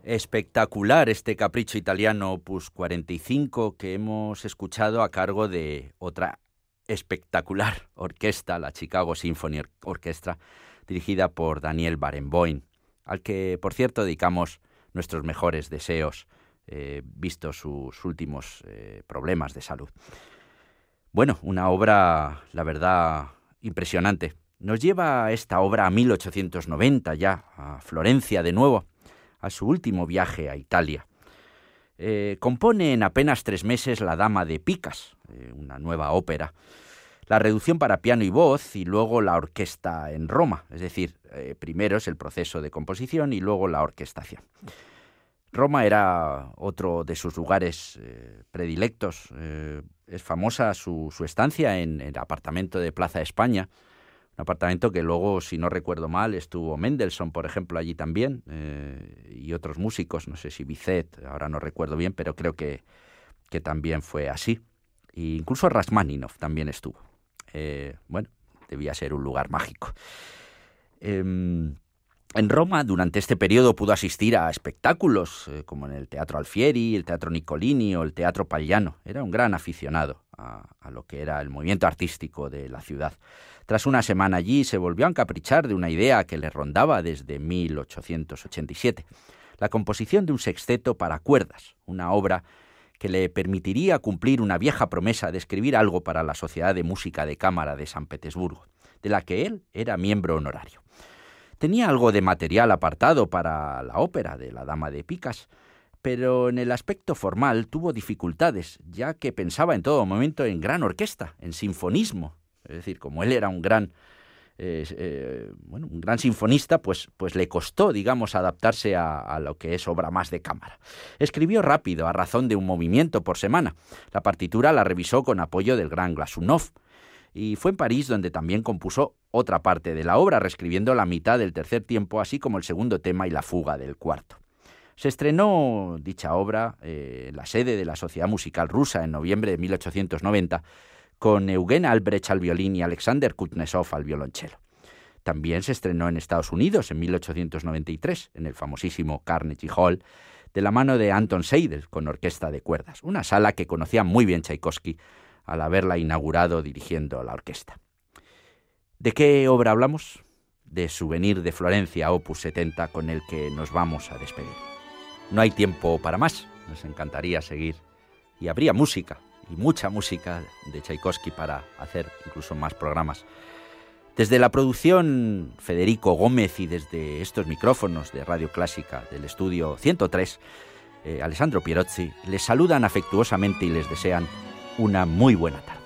Espectacular este capricho italiano Opus 45 que hemos escuchado a cargo de otra espectacular orquesta, la Chicago Symphony Orchestra, dirigida por Daniel Barenboim, al que, por cierto, dedicamos nuestros mejores deseos, visto sus últimos problemas de salud. Bueno, una obra, la verdad, impresionante. Nos lleva esta obra a 1890 ya, a Florencia de nuevo, a su último viaje a Italia. Compone en apenas 3 meses La Dama de Picas, una nueva ópera, la reducción para piano y voz y luego la orquesta en Roma, es decir, primero es el proceso de composición y luego la orquestación. Roma era otro de sus lugares predilectos. Es famosa su estancia en el apartamento de Plaza España, un apartamento que luego, si no recuerdo mal, estuvo Mendelssohn, por ejemplo, allí también, y otros músicos, no sé si Bizet, ahora no recuerdo bien, pero creo que también fue así. E incluso Rachmaninoff también estuvo. Bueno, debía ser un lugar mágico. En Roma, durante este periodo, pudo asistir a espectáculos como en el Teatro Alfieri, el Teatro Niccolini o el Teatro Pagliano. Era un gran aficionado a lo que era el movimiento artístico de la ciudad. Tras una semana allí, se volvió a encaprichar de una idea que le rondaba desde 1887, la composición de un sexteto para cuerdas, una obra que le permitiría cumplir una vieja promesa de escribir algo para la Sociedad de Música de Cámara de San Petersburgo, de la que él era miembro honorario. Tenía algo de material apartado para la ópera de La Dama de Picas, pero en el aspecto formal tuvo dificultades, ya que pensaba en todo momento en gran orquesta, en sinfonismo. Es decir, como él era un gran sinfonista, pues le costó, digamos, adaptarse a lo que es obra más de cámara. Escribió rápido, a razón de un movimiento por semana. La partitura la revisó con apoyo del gran Glazunov, y fue en París donde también compuso otra parte de la obra, reescribiendo la mitad del tercer tiempo, así como el segundo tema y la fuga del cuarto. Se estrenó dicha obra en la sede de la Sociedad Musical Rusa en noviembre de 1890, con Eugen Albrecht al violín y Alexander Kuznetsov al violonchelo. También se estrenó en Estados Unidos en 1893, en el famosísimo Carnegie Hall, de la mano de Anton Seidel, con orquesta de cuerdas, una sala que conocía muy bien Tchaikovsky al haberla inaugurado dirigiendo la orquesta. ¿De qué obra hablamos? De Souvenir de Florencia, Opus 70, con el que nos vamos a despedir. No hay tiempo para más, nos encantaría seguir, y habría música, y mucha música de Tchaikovsky para hacer incluso más programas. Desde la producción Federico Gómez y desde estos micrófonos de Radio Clásica del estudio 103, Alessandro Pierozzi, les saludan afectuosamente y les desean una muy buena tarde.